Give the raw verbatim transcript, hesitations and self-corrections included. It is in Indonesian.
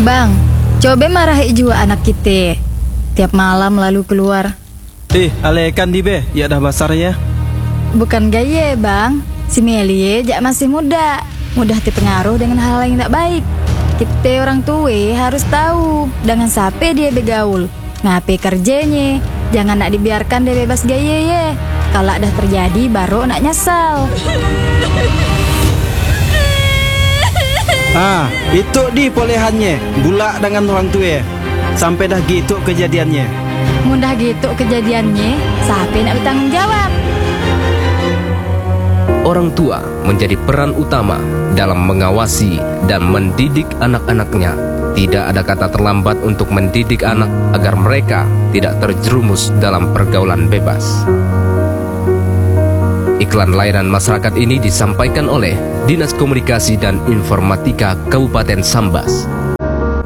Bang, coba marahi juga anak kita. Tiap malam lalu keluar. Eh, alekan di be, ya dah basarnya. Bukan gaya bang, si Melie jak masih muda. Mudah terpengaruh dengan hal yang tak baik. Kita orang tua harus tahu dengan siapa dia begaul, ngapain kerjanya. Jangan nak dibiarkan dia bebas gaya ye. Kalau dah terjadi baru nak nyesal. Ah, itu di polehannya, bulak dengan orang tua. Sampai dah gitu kejadiannya. Mudah gitu kejadiannya, siapa nak bertanggung jawab? Orang tua menjadi peran utama dalam mengawasi dan mendidik anak-anaknya. Tidak ada kata terlambat untuk mendidik anak agar mereka tidak terjerumus dalam pergaulan bebas. Iklan layanan masyarakat ini disampaikan oleh Dinas Komunikasi dan Informatika Kabupaten Sambas.